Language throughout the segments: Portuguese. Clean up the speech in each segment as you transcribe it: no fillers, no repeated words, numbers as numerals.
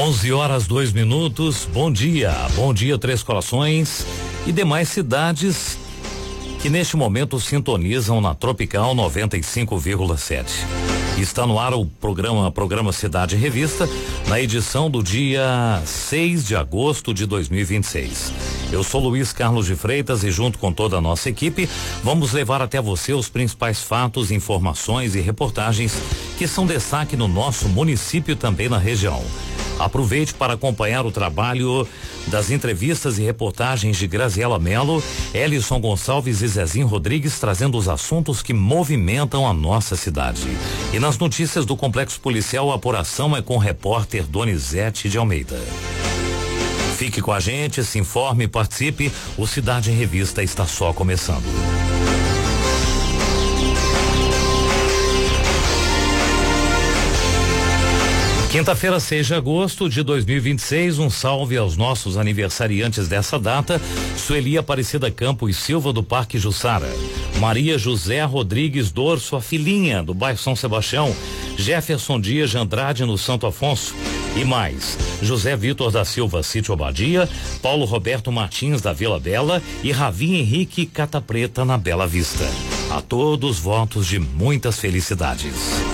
11h02. Bom dia Três Corações e demais cidades que neste momento sintonizam na Tropical 95,7. Está no ar o programa Cidade Revista, na edição do dia 6 de agosto de 2026. Eu sou Luiz Carlos de Freitas e junto com toda a nossa equipe vamos levar até você os principais fatos, informações e reportagens que são destaque no nosso município e também na região. Aproveite para acompanhar o trabalho das entrevistas e reportagens de Graziela Mello, Elison Gonçalves e Zezinho Rodrigues, trazendo os assuntos que movimentam a nossa cidade. E nas notícias do Complexo Policial, a apuração é com o repórter Donizete de Almeida. Fique com a gente, se informe e participe. O Cidade em Revista está só começando. Quinta-feira, 6 de agosto de 2026, um salve aos nossos aniversariantes dessa data: Sueli Aparecida Campos Silva, do Parque Jussara, Maria José Rodrigues Dorso, a filhinha, do bairro São Sebastião, Jefferson Dias de Andrade, no Santo Afonso, e mais, José Vitor da Silva, Sítio Abadia, Paulo Roberto Martins, da Vila Bela, e Ravi Henrique Cata Preta, na Bela Vista. A todos, votos de muitas felicidades.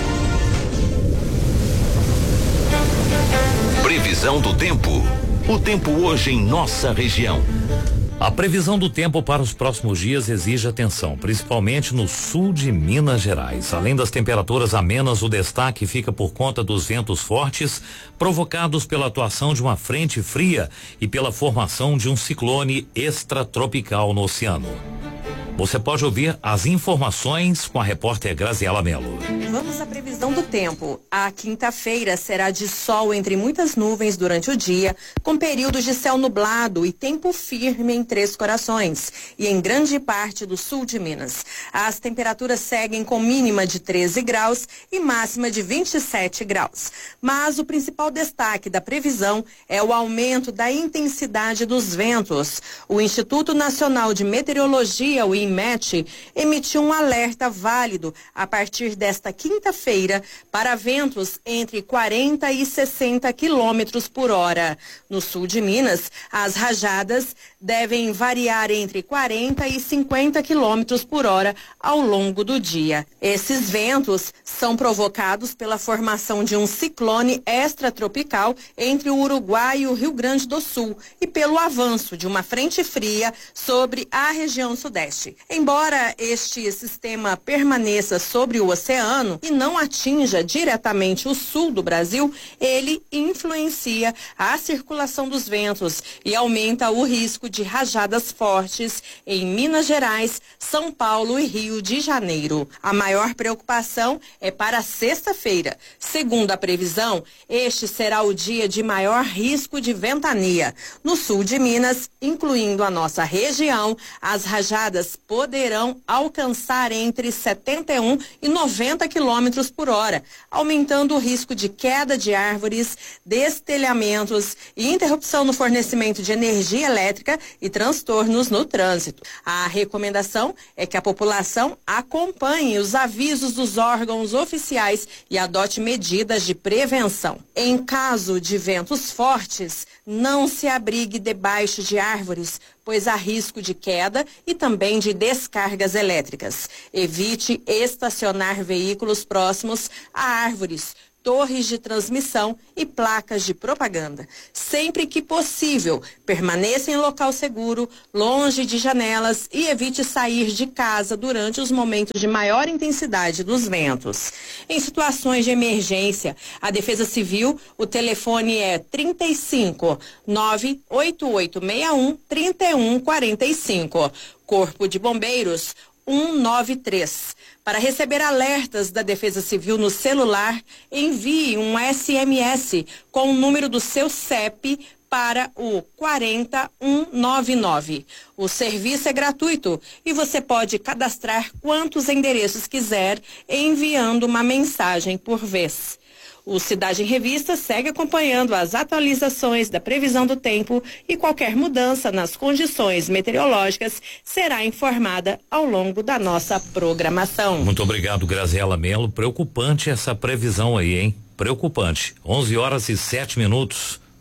Previsão do tempo. O tempo hoje em nossa região. A previsão do tempo para os próximos dias exige atenção, principalmente no sul de Minas Gerais. Além das temperaturas amenas, o destaque fica por conta dos ventos fortes provocados pela atuação de uma frente fria e pela formação de um ciclone extratropical no oceano. Você pode ouvir as informações com a repórter Graziela Mello. Vamos à previsão do tempo. A quinta-feira será de sol entre muitas nuvens durante o dia, com períodos de céu nublado e tempo firme em Três Corações e em grande parte do sul de Minas. As temperaturas seguem com mínima de 13 graus e máxima de 27 graus. Mas o principal destaque da previsão é o aumento da intensidade dos ventos. O Instituto Nacional de Meteorologia, o INMET, emitiu um alerta válido a partir desta quinta-feira para ventos entre 40 e 60 quilômetros por hora. No sul de Minas, as rajadas devem variar entre 40 e 50 quilômetros por hora ao longo do dia. Esses ventos são provocados pela formação de um ciclone extratropical entre o Uruguai e o Rio Grande do Sul e pelo avanço de uma frente fria sobre a região sudeste. Embora este sistema permaneça sobre o oceano e não atinja diretamente o sul do Brasil, ele influencia a circulação dos ventos e aumenta o risco de rajadas fortes em Minas Gerais, São Paulo e Rio de Janeiro. A maior preocupação é para sexta-feira. Segundo a previsão, este será o dia de maior risco de ventania. No sul de Minas, incluindo a nossa região, as rajadas poderão alcançar entre 71 e 90 quilômetros por hora, aumentando o risco de queda de árvores, destelhamentos e interrupção no fornecimento de energia elétrica e transtornos no trânsito. A recomendação é que a população acompanhe os avisos dos órgãos oficiais e adote medidas de prevenção. Em caso de ventos fortes, não se abrigue debaixo de árvores, pois há risco de queda e também de descargas elétricas. Evite estacionar veículos próximos a árvores, torres de transmissão e placas de propaganda. Sempre que possível, permaneça em local seguro, longe de janelas e evite sair de casa durante os momentos de maior intensidade dos ventos. Em situações de emergência, a Defesa Civil, o telefone é 35 98861 3145. Corpo de Bombeiros 193. Para receber alertas da Defesa Civil no celular, envie um SMS com o número do seu CEP para o 40199. O serviço é gratuito e você pode cadastrar quantos endereços quiser enviando uma mensagem por vez. O Cidade em Revista segue acompanhando as atualizações da previsão do tempo e qualquer mudança nas condições meteorológicas será informada ao longo da nossa programação. Muito obrigado, Graziela Mello. Preocupante essa previsão aí, hein? Preocupante. 11h07.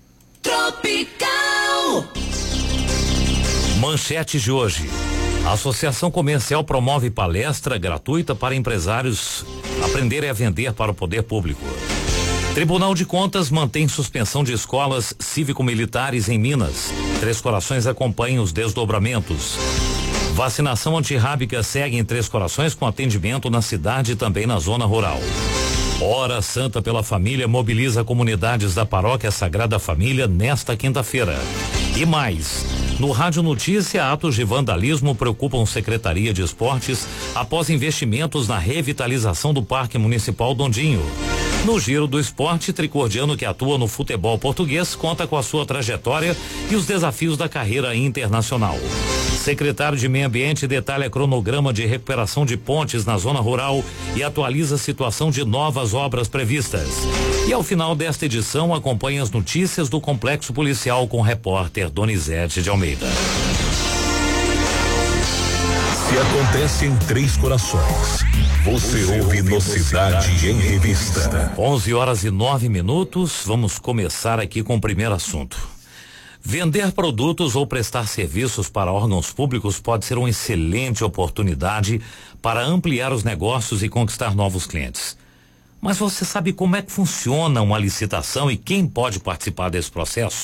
Tropical. Manchetes de hoje. A Associação Comercial promove palestra gratuita para empresários aprenderem a vender para o poder público. Tribunal de Contas mantém suspensão de escolas cívico-militares em Minas. Três Corações acompanha os desdobramentos. Vacinação antirrábica segue em Três Corações com atendimento na cidade e também na zona rural. Hora Santa pela Família mobiliza comunidades da Paróquia Sagrada Família nesta quinta-feira. E mais, no Rádio Notícia, atos de vandalismo preocupam Secretaria de Esportes após investimentos na revitalização do Parque Municipal Dondinho. No Giro do Esporte, tricordiano que atua no futebol português conta com a sua trajetória e os desafios da carreira internacional. Secretário de Meio Ambiente detalha cronograma de recuperação de pontes na zona rural e atualiza a situação de novas obras previstas. E ao final desta edição, acompanhe as notícias do Complexo Policial com o repórter Donizete de Almeida. Se acontece em Três Corações, você ouve no Cidade em Revista. 11h09. Vamos começar aqui com o primeiro assunto. Vender produtos ou prestar serviços para órgãos públicos pode ser uma excelente oportunidade para ampliar os negócios e conquistar novos clientes. Mas você sabe como é que funciona uma licitação e quem pode participar desse processo?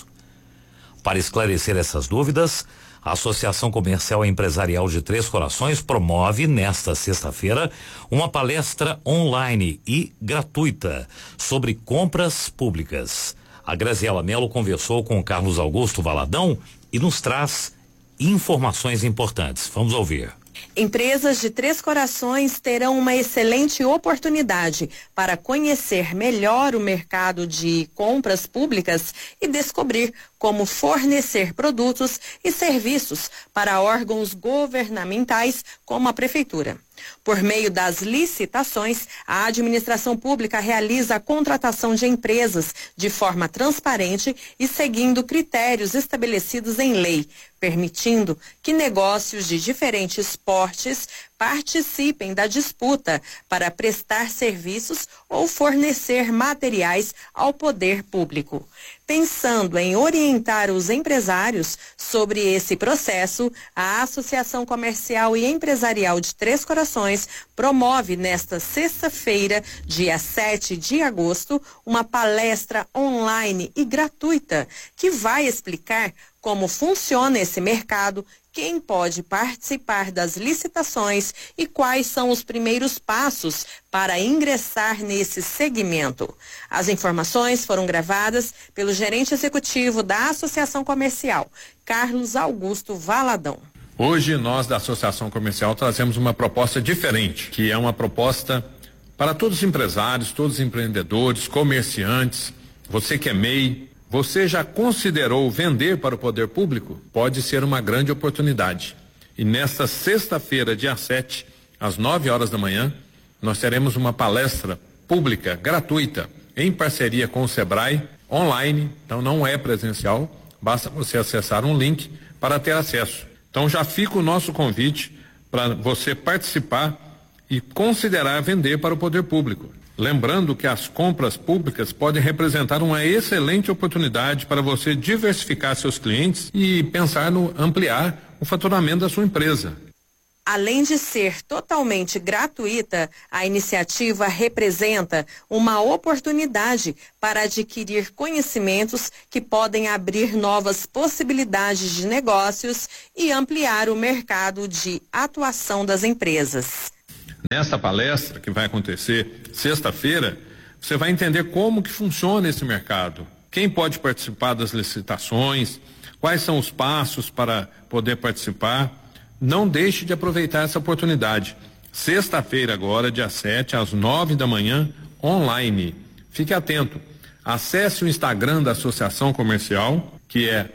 Para esclarecer essas dúvidas, a Associação Comercial e Empresarial de Três Corações promove, nesta sexta-feira, uma palestra online e gratuita sobre compras públicas. A Graziela Mello conversou com o Carlos Augusto Valadão e nos traz informações importantes. Vamos ouvir. Empresas de Três Corações terão uma excelente oportunidade para conhecer melhor o mercado de compras públicas e descobrir como fornecer produtos e serviços para órgãos governamentais como a Prefeitura. Por meio das licitações, a administração pública realiza a contratação de empresas de forma transparente e seguindo critérios estabelecidos em lei, permitindo que negócios de diferentes portes participem da disputa para prestar serviços ou fornecer materiais ao poder público. Pensando em orientar os empresários sobre esse processo, a Associação Comercial e Empresarial de Três Corações promove nesta sexta-feira, dia 7 de agosto, uma palestra online e gratuita que vai explicar como funciona esse mercado, quem pode participar das licitações e quais são os primeiros passos para ingressar nesse segmento. As informações foram gravadas pelo gerente executivo da Associação Comercial, Carlos Augusto Valadão. Hoje nós da Associação Comercial trazemos uma proposta diferente, que é uma proposta para todos os empresários, todos os empreendedores, comerciantes, você que é MEI. Você já considerou vender para o poder público? Pode ser uma grande oportunidade. E nesta sexta-feira, dia 7, às 9h da manhã, nós teremos uma palestra pública, gratuita, em parceria com o Sebrae, online, então não é presencial, basta você acessar um link para ter acesso. Então já fica o nosso convite para você participar e considerar vender para o poder público. Lembrando que as compras públicas podem representar uma excelente oportunidade para você diversificar seus clientes e pensar no ampliar o faturamento da sua empresa. Além de ser totalmente gratuita, a iniciativa representa uma oportunidade para adquirir conhecimentos que podem abrir novas possibilidades de negócios e ampliar o mercado de atuação das empresas. Nesta palestra, que vai acontecer sexta-feira, você vai entender como que funciona esse mercado, quem pode participar das licitações, quais são os passos para poder participar. Não deixe de aproveitar essa oportunidade. Sexta-feira agora, dia 7, às 9h da manhã, online. Fique atento. Acesse o Instagram da Associação Comercial, que é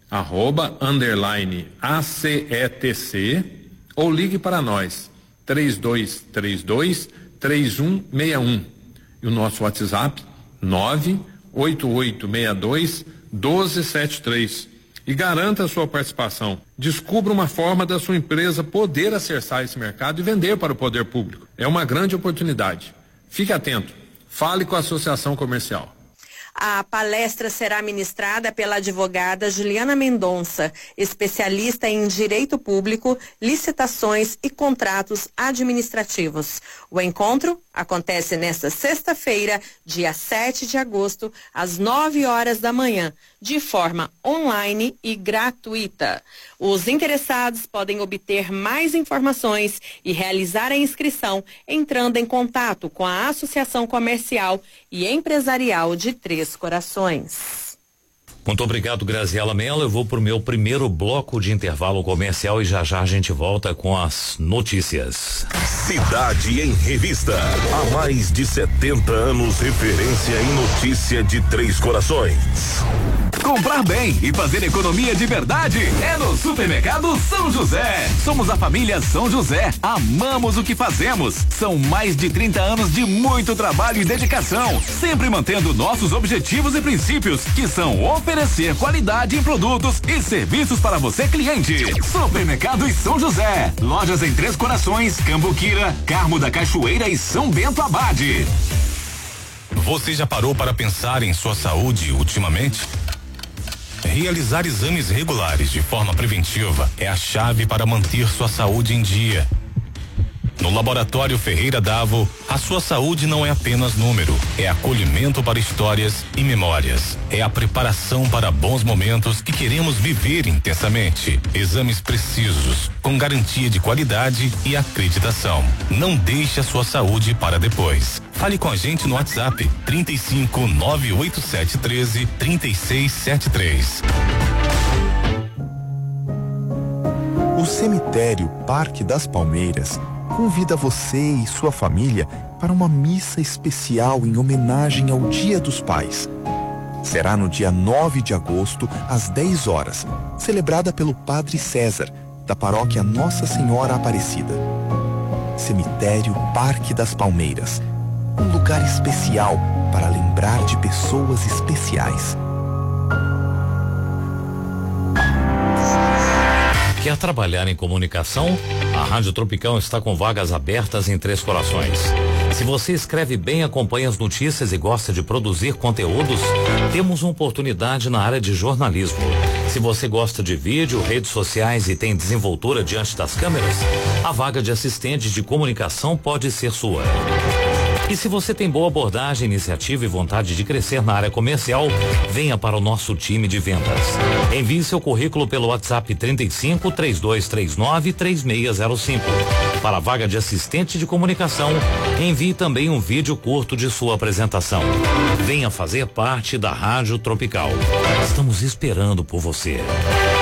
@_ACETC, ou ligue para nós. 3232-3161 e o nosso WhatsApp 98862-1273 e garanta a sua participação. Descubra uma forma da sua empresa poder acessar esse mercado e vender para o poder público. É uma grande oportunidade. Fique atento. Fale com a Associação Comercial. A palestra será ministrada pela advogada Juliana Mendonça, especialista em direito público, licitações e contratos administrativos. O encontro acontece nesta sexta-feira, dia 7 de agosto, às 9 horas da manhã, de forma online e gratuita. Os interessados podem obter mais informações e realizar a inscrição entrando em contato com a Associação Comercial e Empresarial de Três Corações. Muito obrigado, Graziela Mello. Eu vou pro meu primeiro bloco de intervalo comercial e já a gente volta com as notícias. Cidade em Revista. Há mais de 70 anos, referência em notícia de Três Corações. Comprar bem e fazer economia de verdade é no Supermercado São José. Somos a família São José. Amamos o que fazemos. São mais de 30 anos de muito trabalho e dedicação, sempre mantendo nossos objetivos e princípios, que são oferecer qualidade em produtos e serviços para você, cliente. Supermercado São José. Lojas em Três Corações, Cambuquira, Carmo da Cachoeira e São Bento Abade. Você já parou para pensar em sua saúde ultimamente? Realizar exames regulares de forma preventiva é a chave para manter sua saúde em dia. No Laboratório Ferreira Davo, a sua saúde não é apenas número, é acolhimento para histórias e memórias. É a preparação para bons momentos que queremos viver intensamente. Exames precisos, com garantia de qualidade e acreditação. Não deixe a sua saúde para depois. Fale com a gente no WhatsApp 35 987 13 3673. O cemitério Parque das Palmeiras convida você e sua família para uma missa especial em homenagem ao Dia dos Pais. Será no dia 9 de agosto, às 10 horas, celebrada pelo Padre César, da paróquia Nossa Senhora Aparecida. Cemitério Parque das Palmeiras, um lugar especial para lembrar de pessoas especiais. Quer trabalhar em comunicação? A Rádio Tropical está com vagas abertas em Três Corações. Se você escreve bem, acompanha as notícias e gosta de produzir conteúdos, temos uma oportunidade na área de jornalismo. Se você gosta de vídeo, redes sociais e tem desenvoltura diante das câmeras, a vaga de assistente de comunicação pode ser sua. E se você tem boa abordagem, iniciativa e vontade de crescer na área comercial, venha para o nosso time de vendas. Envie seu currículo pelo WhatsApp 35 3239 3605. Para a vaga de assistente de comunicação, envie também um vídeo curto de sua apresentação. Venha fazer parte da Rádio Tropical. Estamos esperando por você.